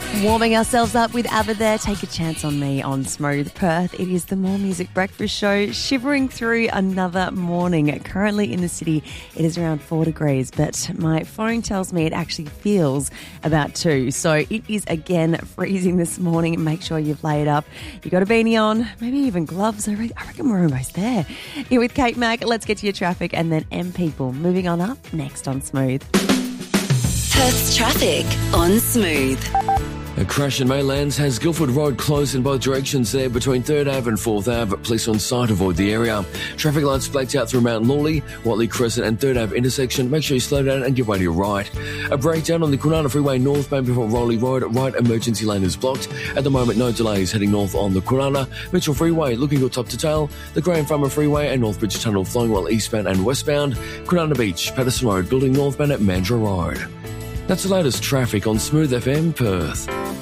Warming ourselves up with ABBA there. Take a chance on me on Smooth Perth. It is the More Music Breakfast Show, shivering through another morning. Currently in the city, it is around 4 degrees, but my phone tells me it actually feels about 2. So it is again freezing this morning. Make sure you've layered up. You've got a beanie on, maybe even gloves. I reckon we're almost there. Here with Kate Mack, let's get to your traffic and then M People. Moving on up next on Smooth. Perth's traffic on Smooth. A crash in Maylands has Guildford Road closed in both directions there between 3rd Ave and 4th Ave. Police on site avoid the area. Traffic lights blacked out through Mount Lawley, Watley Crescent and 3rd Ave intersection. Make sure you slow down and give way to your right. A breakdown on the Kwinana Freeway northbound before Rowley Road. Right emergency lane is blocked. At the moment, no delays heading north on the Kwinana. Mitchell Freeway looking good top to tail. The Graham Farmer Freeway and Northbridge Tunnel flowing well eastbound and westbound. Kwinana Beach, Patterson Road building northbound at Mandurah Road. That's the latest traffic on Smooth FM Perth.